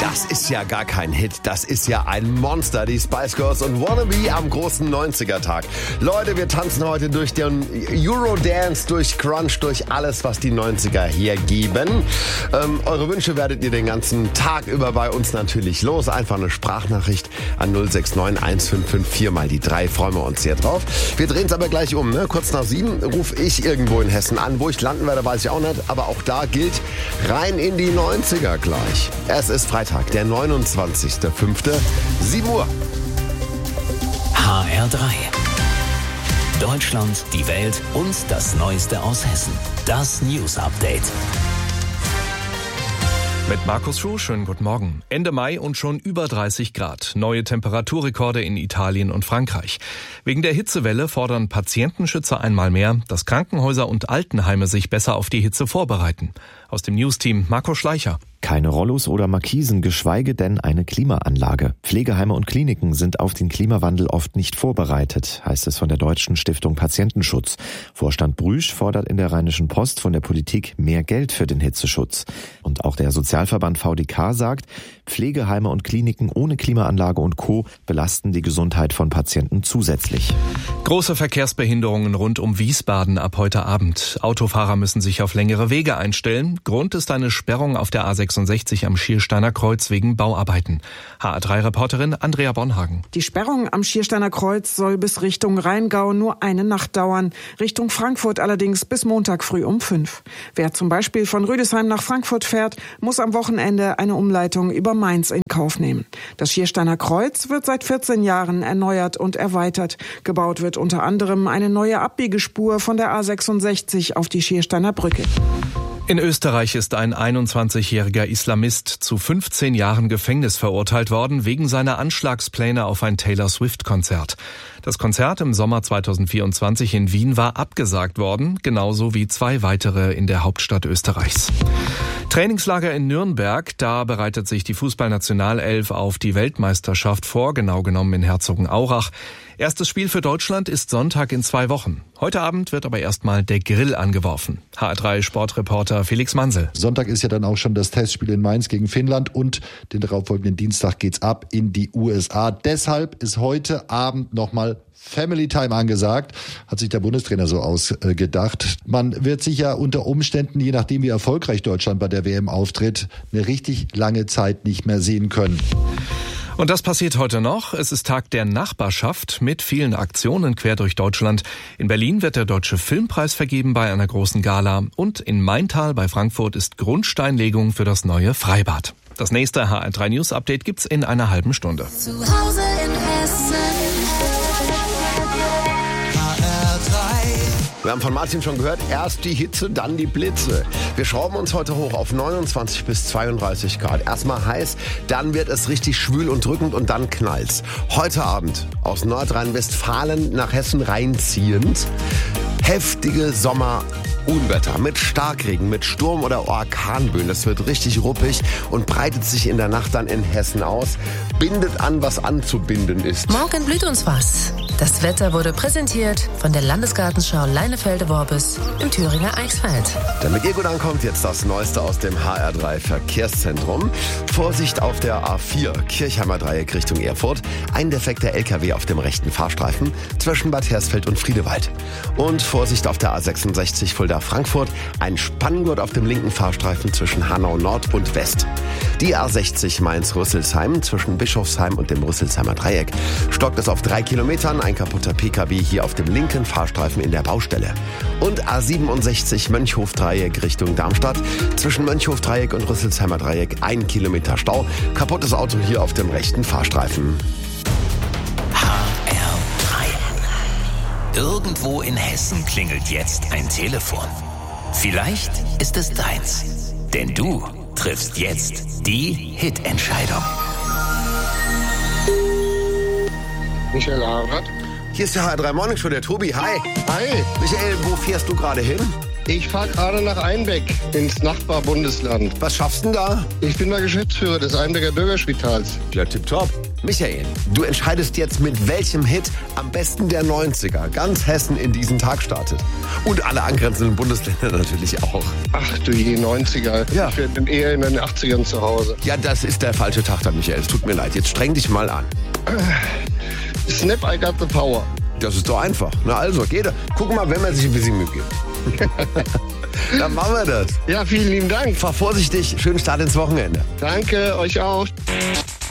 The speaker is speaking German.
Das ist ja gar kein Hit, das ist ja ein Monster, die Spice Girls und Wannabe am großen 90er-Tag. Leute, wir tanzen heute durch den Eurodance, durch Crunch, durch alles, was die 90er hergeben. Eure Wünsche werdet ihr den ganzen Tag über bei uns natürlich los. Einfach eine Sprachnachricht an 069 1554 mal die 3. Freuen wir uns sehr drauf. Wir drehen es aber gleich um. Ne? Kurz nach 7 rufe ich irgendwo in Hessen an. Wo ich landen werde, weiß ich auch nicht. Aber auch da gilt, rein in die 90er gleich. Es ist Freitag, der 29.05. 7 Uhr. HR3. Deutschland, die Welt und das Neueste aus Hessen. Das News Update. Mit Markus Schuh, schönen guten Morgen. Ende Mai und schon über 30 Grad. Neue Temperaturrekorde in Italien und Frankreich. Wegen der Hitzewelle fordern Patientenschützer einmal mehr, dass Krankenhäuser und Altenheime sich besser auf die Hitze vorbereiten. Aus dem News-Team Marco Schleicher. Keine Rollos oder Markisen, geschweige denn eine Klimaanlage. Pflegeheime und Kliniken sind auf den Klimawandel oft nicht vorbereitet, heißt es von der Deutschen Stiftung Patientenschutz. Vorstand Brüsch fordert in der Rheinischen Post von der Politik mehr Geld für den Hitzeschutz. Und auch der Sozialverband VDK sagt, Pflegeheime und Kliniken ohne Klimaanlage und Co. belasten die Gesundheit von Patienten zusätzlich. Große Verkehrsbehinderungen rund um Wiesbaden ab heute Abend. Autofahrer müssen sich auf längere Wege einstellen. Grund ist eine Sperrung auf der A66 am Schiersteiner Kreuz wegen Bauarbeiten. HR3-Reporterin Andrea Bonhagen. Die Sperrung am Schiersteiner Kreuz soll bis Richtung Rheingau nur eine Nacht dauern. Richtung Frankfurt allerdings bis Montag früh um 5. Wer zum Beispiel von Rüdesheim nach Frankfurt fährt, muss am Wochenende eine Umleitung über Mainz in Kauf nehmen. Das Schiersteiner Kreuz wird seit 14 Jahren erneuert und erweitert. Gebaut wird unter anderem eine neue Abbiegespur von der A66 auf die Schiersteiner Brücke. In Österreich ist ein 21-jähriger Islamist zu 15 Jahren Gefängnis verurteilt worden wegen seiner Anschlagspläne auf ein Taylor-Swift-Konzert. Das Konzert im Sommer 2024 in Wien war abgesagt worden, genauso wie 2 weitere in der Hauptstadt Österreichs. Trainingslager in Nürnberg, da bereitet sich die Fußballnationalelf auf die Weltmeisterschaft vor, genau genommen in Herzogenaurach. Erstes Spiel für Deutschland ist Sonntag in 2 Wochen. Heute Abend wird aber erstmal der Grill angeworfen. HR3-Sportreporter Felix Mansel. Sonntag ist ja dann auch schon das Testspiel in Mainz gegen Finnland und den darauffolgenden Dienstag geht's ab in die USA. Deshalb ist heute Abend nochmal Family Time angesagt, hat sich der Bundestrainer so ausgedacht. Man wird sich ja unter Umständen, je nachdem wie erfolgreich Deutschland bei der WM auftritt, eine richtig lange Zeit nicht mehr sehen können. Und das passiert heute noch. Es ist Tag der Nachbarschaft mit vielen Aktionen quer durch Deutschland. In Berlin wird der Deutsche Filmpreis vergeben bei einer großen Gala. Und in Maintal bei Frankfurt ist Grundsteinlegung für das neue Freibad. Das nächste HR3 News Update gibt's in einer halben Stunde. Zu Hause in Hessen. Wir haben von Martin schon gehört, erst die Hitze, dann die Blitze. Wir schrauben uns heute hoch auf 29 bis 32 Grad. Erstmal heiß, dann wird es richtig schwül und drückend und dann knallt's. Heute Abend aus Nordrhein-Westfalen nach Hessen reinziehend. Heftige Sommerunwetter mit Starkregen, mit Sturm- oder Orkanböen. Das wird richtig ruppig und breitet sich in der Nacht dann in Hessen aus. Bindet an, was anzubinden ist. Morgen blüht uns was. Das Wetter wurde präsentiert von der Landesgartenschau Leinefelde-Worbis im Thüringer Eichsfeld. Damit ihr gut ankommt, jetzt das Neueste aus dem HR3 Verkehrszentrum. Vorsicht auf der A4 Kirchheimer Dreieck Richtung Erfurt. Ein defekter LKW auf dem rechten Fahrstreifen zwischen Bad Hersfeld und Friedewald. Und Vorsicht auf der A66 Fulda-Frankfurt. Ein Spanngurt auf dem linken Fahrstreifen zwischen Hanau Nord und West. Die A60 Mainz-Rüsselsheim zwischen Bischofsheim und dem Rüsselsheimer Dreieck. Stockt es auf 3 Kilometern. Ein kaputter PKW hier auf dem linken Fahrstreifen in der Baustelle. Und A67 Mönchhof-Dreieck Richtung Darmstadt. Zwischen Mönchhof-Dreieck und Rüsselsheimer Dreieck 1 Kilometer Stau. Kaputtes Auto hier auf dem rechten Fahrstreifen. HR3. Irgendwo in Hessen klingelt jetzt ein Telefon. Vielleicht ist es deins. Denn du triffst jetzt die Hitentscheidung. Michael Harvard. Hier ist der HR3 Morning Show, der Tobi. Hi. Hi. Michael, wo fährst du gerade hin? Ich fahre gerade nach Einbeck ins Nachbarbundesland. Was schaffst du denn da? Ich bin der Geschäftsführer des Einbecker Bürgerspitals. Ja, tipptopp. Michael, du entscheidest jetzt, mit welchem Hit am besten der 90er ganz Hessen in diesen Tag startet. Und alle angrenzenden Bundesländer natürlich auch. Ach du je, 90er. Ja. Ich bin eher in den 80ern zu Hause. Ja, das ist der falsche Tag dann, Michael. Es tut mir leid. Jetzt streng dich mal an. Snap, I got the power. Das ist doch einfach. Na also, guck mal, wenn man sich ein bisschen Mühe gibt. Dann machen wir das. Ja, vielen lieben Dank. Fahr vorsichtig. Schönen Start ins Wochenende. Danke, euch auch.